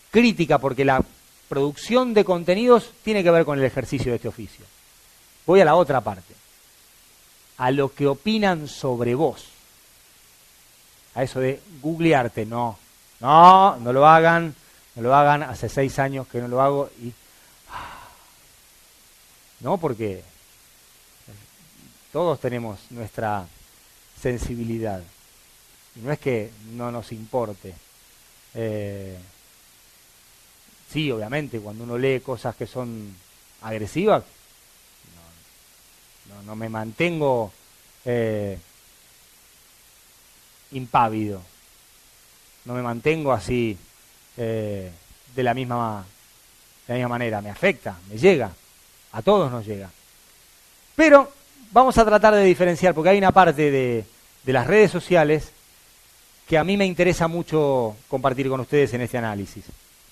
crítica, porque la producción de contenidos tiene que ver con el ejercicio de este oficio. Voy a la otra parte, a lo que opinan sobre vos. A eso de googlearte, no lo hagan, hace 6 años que no lo hago y... No, porque todos tenemos nuestra sensibilidad. Y no es que no nos importe. Sí, obviamente, cuando uno lee cosas que son agresivas, no me mantengo impávido. No me mantengo así de la misma manera. Me afecta, me llega. A todos nos llega. Pero vamos a tratar de diferenciar, porque hay una parte de las redes sociales que a mí me interesa mucho compartir con ustedes en este análisis.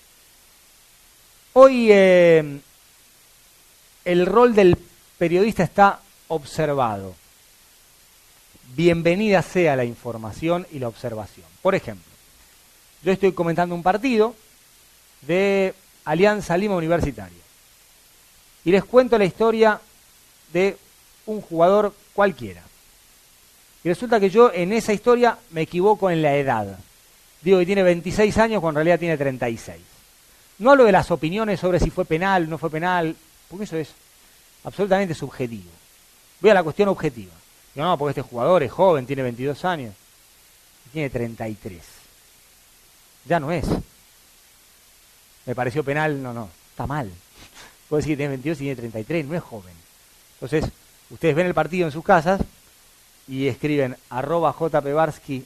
Hoy el rol del periodista está observado. Bienvenida sea la información y la observación. Por ejemplo, yo estoy comentando un partido de Alianza Lima Universitaria y les cuento la historia de un jugador cualquiera. Y resulta que yo en esa historia me equivoco en la edad. Digo que tiene 26 años cuando en realidad tiene 36. No hablo de las opiniones sobre si fue penal o no fue penal, porque eso es absolutamente subjetivo. Voy a la cuestión objetiva. Digo, no, porque este jugador es joven, tiene 22 años, y tiene 33. Ya no es. Me pareció penal, no, está mal. Puedo decir que tiene 22 y tiene 33, no es joven. Entonces, ustedes ven el partido en sus casas y escriben @jpbarsky,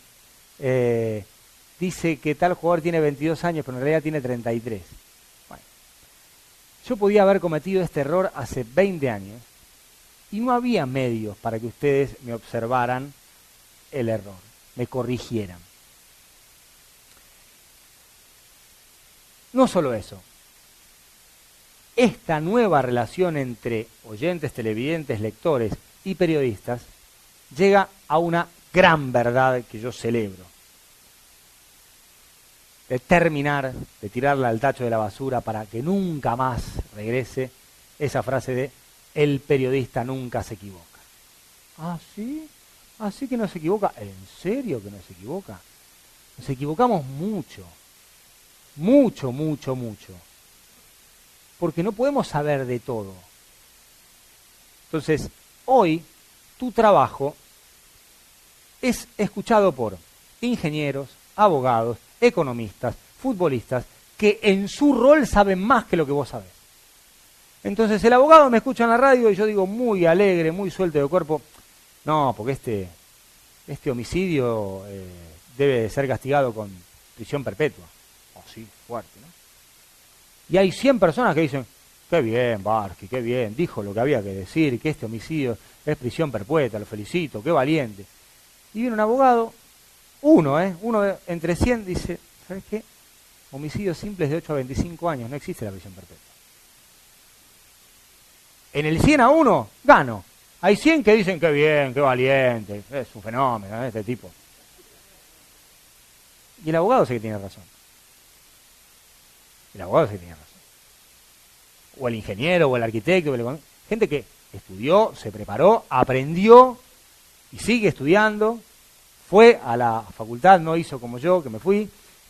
dice que tal jugador tiene 22 años, pero en realidad tiene 33. Bueno, yo podía haber cometido este error hace 20 años y no había medios para que ustedes me observaran el error, me corrigieran. No solo eso. Esta nueva relación entre oyentes, televidentes, lectores y periodistas llega a una gran verdad que yo celebro. De terminar, de tirarla al tacho de la basura para que nunca más regrese esa frase de el periodista nunca se equivoca. ¿Ah, sí? ¿Así que no se equivoca? ¿En serio que no se equivoca? Nos equivocamos mucho. Mucho. Porque no podemos saber de todo. Entonces, hoy tu trabajo es escuchado por ingenieros, abogados, economistas, futbolistas, que en su rol saben más que lo que vos sabés. Entonces el abogado me escucha en la radio y yo digo muy alegre, muy suelto de cuerpo, no, porque este homicidio debe ser castigado con prisión perpetua. Oh, sí, fuerte, ¿no? Y hay 100 personas que dicen, qué bien, Barsky, qué bien, dijo lo que había que decir, que este homicidio es prisión perpetua, lo felicito, qué valiente. Y viene un abogado, uno entre 100, dice, ¿sabes qué? Homicidios simples de 8 a 25 años, no existe la prisión perpetua. En el 100 a 1, gano. Hay 100 que dicen, qué bien, qué valiente, es un fenómeno, este tipo. Y el abogado sí que tiene razón. El abogado sí que tiene razón. O el ingeniero, o el arquitecto, gente que estudió, se preparó, aprendió y sigue estudiando, fue a la facultad, no hizo como yo, que me fui.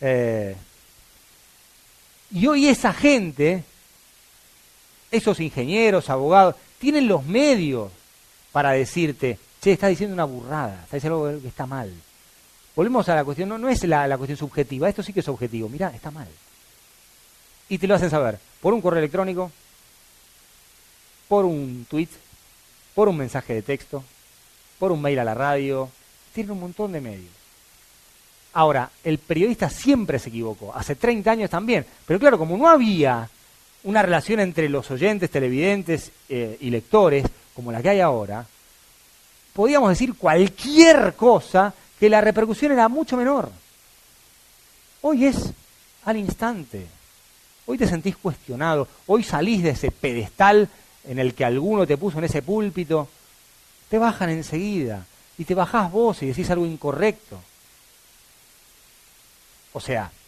Y hoy esa gente, esos ingenieros, abogados, tienen los medios para decirte, che, estás diciendo una burrada, estás diciendo algo que está mal. Volvemos a la cuestión, no es la cuestión subjetiva, esto sí que es objetivo, mirá, está mal. Y te lo hacen saber por un correo electrónico, por un tweet, por un mensaje de texto, por un mail a la radio, tienen un montón de medios. Ahora, el periodista siempre se equivocó, hace 30 años también, pero claro, como no había una relación entre los oyentes, televidentes y lectores, como la que hay ahora, podíamos decir cualquier cosa que la repercusión era mucho menor. Hoy es al instante. Hoy te sentís cuestionado, hoy salís de ese pedestal en el que alguno te puso en ese púlpito, te bajan enseguida y te bajás vos y decís algo incorrecto. O sea,